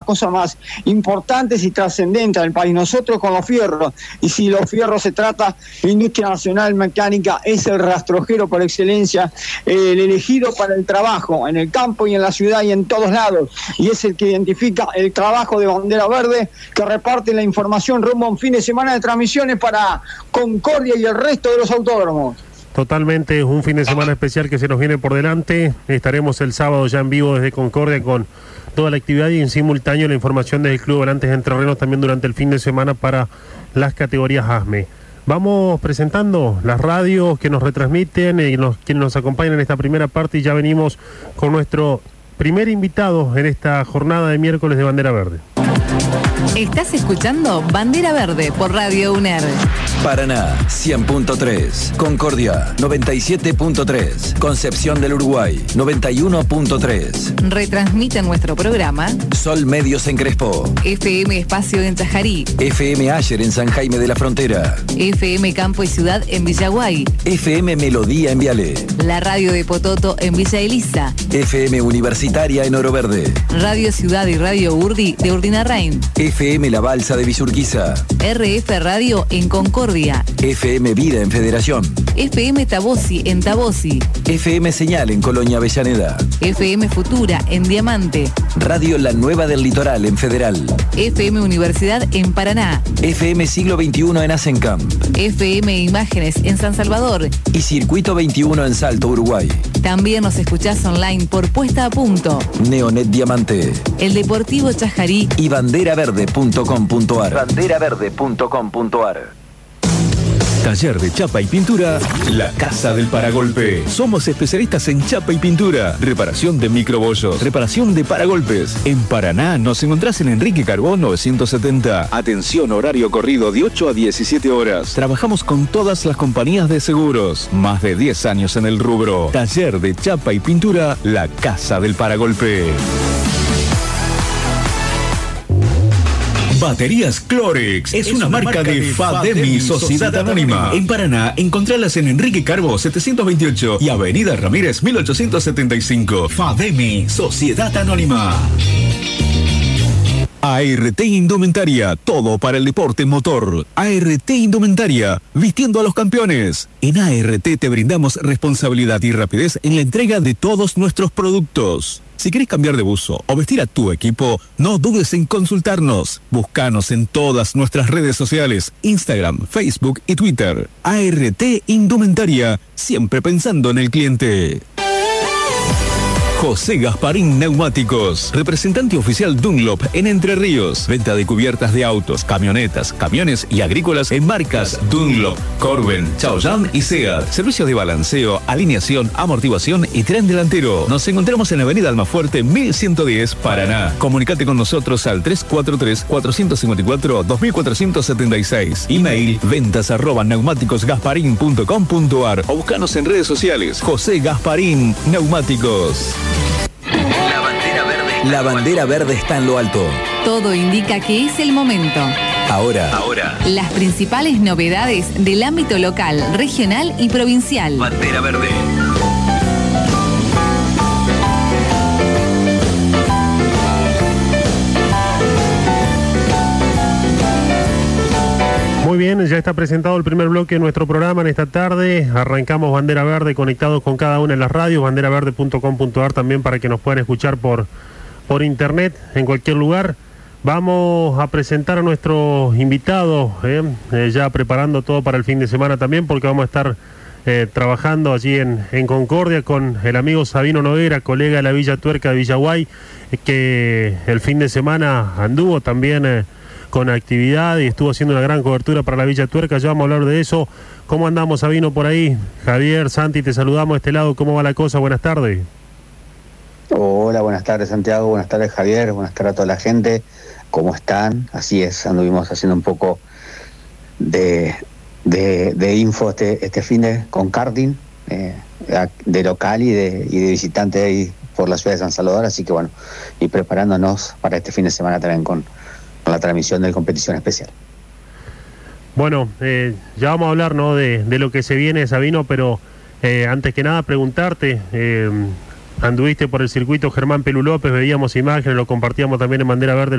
cosas más importantes y trascendentes del país. Nosotros con los fierros, y si los fierros se trata, la industria nacional mecánica es el rastrojero por excelencia, el elegido para el trabajo, en el campo y en la ciudad y en todos lados, y es el que identifica el trabajo de Bandera Verde, que reparte la información rumbo a un fin de semana de transmisiones para Concordia y el resto de los autódromos. Totalmente, un fin de semana especial que se nos viene por delante. Estaremos el sábado ya en vivo desde Concordia con toda la actividad y en simultáneo la información desde el Club Volantes de Entre Ríos también durante el fin de semana para las categorías ASME. Vamos presentando las radios que nos retransmiten, quienes nos acompañan en esta primera parte, y ya venimos con nuestro primer invitado en esta jornada de miércoles de Bandera Verde. Estás escuchando Bandera Verde por Radio UNER. Paraná 100.3, Concordia 97.3, Concepción del Uruguay 91.3. Retransmite nuestro programa Sol Medios en Crespo, FM Espacio en Chajarí, FM Ayer en San Jaime de la Frontera, FM Campo y Ciudad en Villaguay, FM Melodía en Viale, la radio de Pototo en Villa Elisa, FM Universitaria en Oro Verde, Radio Ciudad y Radio Urdi de Urdinarrain, FM La Balsa de Villurquiza, RF Radio en Concordia, FM Vida en Federación, FM Tabosi en Tabosi, FM Señal en Colonia Avellaneda, FM Futura en Diamante, Radio La Nueva del Litoral en Federal, FM Universidad en Paraná, FM Siglo XXI en Asencamp, FM Imágenes en San Salvador y Circuito 21 en Salto, Uruguay. También nos escuchás online por Puesta a Punto, Neonet Diamante, El Deportivo Chajarí y banderaverde.com.ar. Banderaverde.com.ar. Taller de chapa y pintura, La Casa del Paragolpe. Somos especialistas en chapa y pintura, reparación de microbollos, reparación de paragolpes. En Paraná nos encontrás en Enrique Carbón 970. Atención, horario corrido de 8 a 17 horas. Trabajamos con todas las compañías de seguros. Más de 10 años en el rubro. Taller de chapa y pintura, La Casa del Paragolpe. Baterías Clorex es una marca de Fademi, Sociedad Anónima. En Paraná, encontralas en Enrique Carbó 728 y Avenida Ramírez 1875. Fademi, Sociedad Anónima. ART Indumentaria, todo para el deporte motor. ART Indumentaria, vistiendo a los campeones. En ART te brindamos responsabilidad y rapidez en la entrega de todos nuestros productos. Si querés cambiar de buzo o vestir a tu equipo, no dudes en consultarnos. Búscanos en todas nuestras redes sociales, Instagram, Facebook y Twitter. ART Indumentaria, siempre pensando en el cliente. José Gasparín Neumáticos, representante oficial Dunlop en Entre Ríos. Venta de cubiertas de autos, camionetas, camiones y agrícolas en marcas Dunlop, Corben, Chaoyang y Seat. Servicios de balanceo, alineación, amortiguación y tren delantero. Nos encontramos en la avenida Almafuerte 1110, Paraná. Comunicate con nosotros al 343-454-2476. Email ventas@neumáticosgasparin.com.ar o buscanos en redes sociales. José Gasparín Neumáticos. La bandera verde está en lo alto. Todo indica que es el momento. Ahora. Las principales novedades del ámbito local, regional y provincial. Bandera verde. Muy bien, ya está presentado el primer bloque de nuestro programa en esta tarde. Arrancamos Bandera Verde conectados con cada una de las radios, banderaverde.com.ar también para que nos puedan escuchar por internet en cualquier lugar. Vamos a presentar a nuestros invitados, ya preparando todo para el fin de semana también, porque vamos a estar trabajando allí en Concordia con el amigo Sabino Noguera, colega de la Villa Tuerca de Villaguay, que el fin de semana anduvo también con actividad y estuvo haciendo una gran cobertura para la Villa Tuerca. Ya vamos a hablar de eso. ¿Cómo andamos, Sabino, por ahí? Javier, Santi, te saludamos de este lado. ¿Cómo va la cosa? Buenas tardes. Hola, buenas tardes, Santiago. Buenas tardes, Javier. Buenas tardes a toda la gente. ¿Cómo están? Así es, anduvimos haciendo un poco de info este fin de con karting, de local y de visitante ahí por la ciudad de San Salvador. Así que bueno, y preparándonos para este fin de semana también con la transmisión de competición especial. Bueno, ya vamos a hablar, ¿no?, de lo que se viene, Sabino, pero antes que nada preguntarte, anduviste por el circuito Germán Pelú López, veíamos imágenes, lo compartíamos también en Bandera Verde